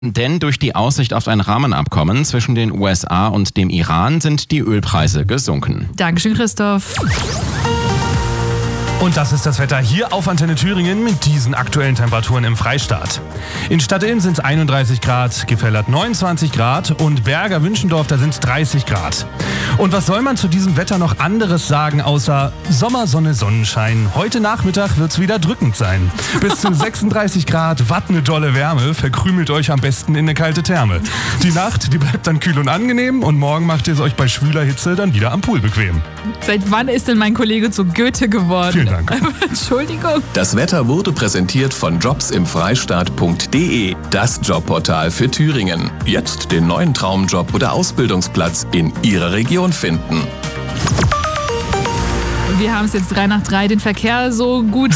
Denn durch die Aussicht auf ein Rahmenabkommen zwischen den USA und dem Iran sind die Ölpreise gesunken. Dankeschön, Christoph. Und das ist das Wetter hier auf Antenne Thüringen mit diesen aktuellen Temperaturen im Freistaat. In Stadtillen sind es 31 Grad, Gefellert 29 Grad und Berger Wünschendorf, da sind es 30 Grad. Und was soll man zu diesem Wetter noch anderes sagen, außer Sommer, Sonne, Sonnenschein? Heute Nachmittag wird es wieder drückend sein. Bis zu 36 Grad, watt eine dolle Wärme, verkrümelt euch am besten in eine kalte Therme. Die Nacht, die bleibt dann kühl und angenehm und morgen macht ihr es euch bei schwüler Hitze dann wieder am Pool bequem. Seit wann ist denn mein Kollege zu Goethe geworden? Vielen Dank. Entschuldigung. Das Wetter wurde präsentiert von jobsimfreistaat.de, das Jobportal für Thüringen. Jetzt den neuen Traumjob oder Ausbildungsplatz in Ihrer Region finden. Wir haben es jetzt 3 nach 3. Den Verkehr so gut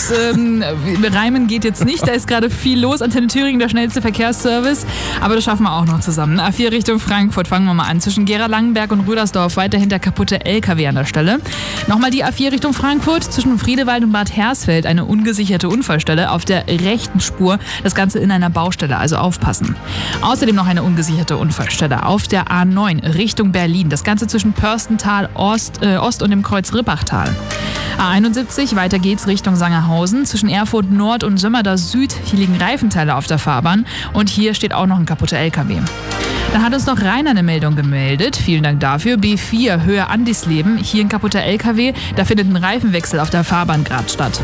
reimen geht jetzt nicht. Da ist gerade viel los. Antenne Thüringen, der schnellste Verkehrsservice. Aber das schaffen wir auch noch zusammen. A4 Richtung Frankfurt, fangen wir mal an. Zwischen Gera-Langenberg und Rüdersdorf weiterhin der kaputte LKW an der Stelle. Nochmal die A4 Richtung Frankfurt. Zwischen Friedewald und Bad Hersfeld eine ungesicherte Unfallstelle auf der rechten Spur. Das Ganze in einer Baustelle, also aufpassen. Außerdem noch eine ungesicherte Unfallstelle auf der A9 Richtung Berlin. Das Ganze zwischen Pörstental Ost und dem Kreuz Rippachtal. A71, weiter geht's Richtung Sangerhausen. Zwischen Erfurt Nord und Sömmerda Süd, hier liegen Reifenteile auf der Fahrbahn. Und hier steht auch noch ein kaputter LKW. Dann hat uns noch Rainer eine Meldung gemeldet. Vielen Dank dafür. B4, Höhe Andisleben. Hier ein kaputter LKW. Da findet ein Reifenwechsel auf der Fahrbahn gerade statt.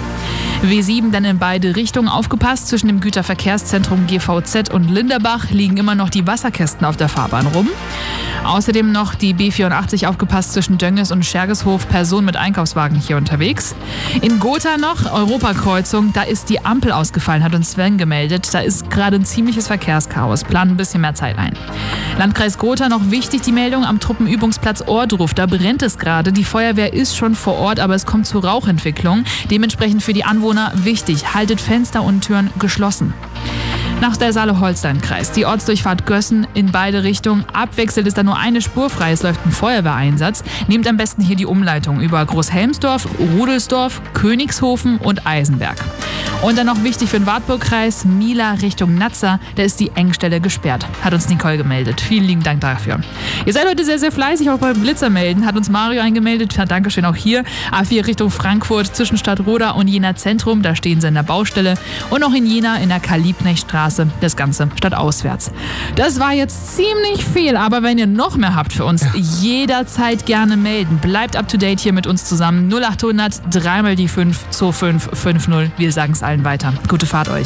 W7 dann in beide Richtungen aufgepasst. Zwischen dem Güterverkehrszentrum GVZ und Linderbach liegen immer noch die Wasserkästen auf der Fahrbahn rum. Außerdem noch die B84 aufgepasst zwischen Dönges und Schergeshof. Person mit Einkaufswagen hier unterwegs. In Gotha noch Europakreuzung. Da ist die Ampel ausgefallen, hat uns Sven gemeldet. Da ist gerade ein ziemliches Verkehrschaos. Planen ein bisschen mehr Zeit ein. Landkreis Gotha noch wichtig die Meldung am Truppenübungsplatz Ohrdruf. Da brennt es gerade. Die Feuerwehr ist schon vor Ort, aber es kommt zur Rauchentwicklung. Dementsprechend für die Anwohner wichtig. Haltet Fenster und Türen geschlossen. Nach der Saale-Holstein-Kreis. Die Ortsdurchfahrt Gössen in beide Richtungen. Abwechselnd ist da nur eine Spur frei. Es läuft ein Feuerwehreinsatz. Nehmt am besten hier die Umleitung über Großhelmsdorf, Rudelsdorf, Königshofen und Eisenberg. Und dann noch wichtig für den Wartburg-Kreis, Mila Richtung Natzer. Da ist die Engstelle gesperrt. Hat uns Nicole gemeldet. Vielen lieben Dank dafür. Ihr seid heute sehr, sehr fleißig, auch bei Blitzer melden. Hat uns Mario eingemeldet. Ja, Dankeschön auch hier. A4 Richtung Frankfurt zwischen Stadtroda und Jena Zentrum. Da stehen sie in der Baustelle. Und auch in Jena in der Karl-Liebknecht-Straße. Das Ganze stadtauswärts. Das war jetzt ziemlich viel, aber wenn ihr noch mehr habt für uns, jederzeit gerne melden. Bleibt up to date hier mit uns zusammen. 0800 3 mal die 5 2550. Wir sagen es allen weiter. Gute Fahrt euch.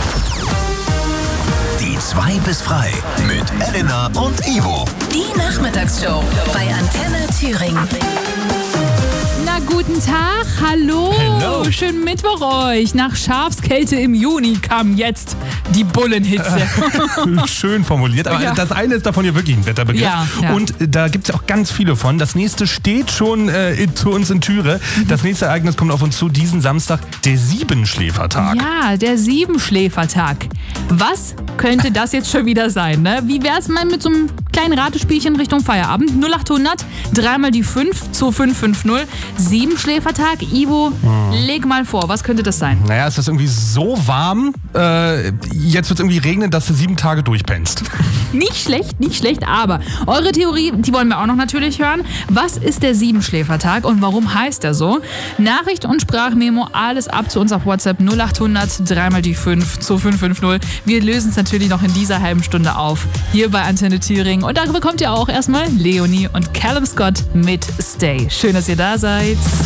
Die 2 bis frei mit Elena und Ivo. Die Nachmittagsshow bei Antenne Thüringen. Na, guten Tag, hallo. Hello. Schönen Mittwoch euch. Nach Schafskälte im Juni kam jetzt die Bullenhitze. Schön formuliert, aber Ja. das eine ist davon ja wirklich ein Wetterbegriff. Ja. Und da gibt es ja auch ganz viele von. Das nächste steht schon zu uns in Türe. Das nächste Ereignis kommt auf uns zu diesen Samstag, der Siebenschläfertag. Ja, der Siebenschläfertag. Was könnte das jetzt schon wieder sein? Ne? Wie wär's mal mit so einem kleinen Ratespielchen Richtung Feierabend? 0800 3 mal die 5 2550. Siebenschläfertag. Ivo, leg mal vor, was könnte das sein? Naja, es ist irgendwie so warm, jetzt wird es irgendwie regnen, dass du 7 Tage durchpennst. Nicht schlecht, aber eure Theorie, die wollen wir auch noch natürlich hören. Was ist der Siebenschläfertag und warum heißt er so? Nachricht und Sprachmemo, alles ab zu uns auf WhatsApp 0800 3 mal die 5 2550. Wir lösen es natürlich noch in dieser halben Stunde auf, hier bei Antenne Thüringen. Und da bekommt ihr auch erstmal Leonie und Callum Scott mit Stay. Schön, dass ihr da seid.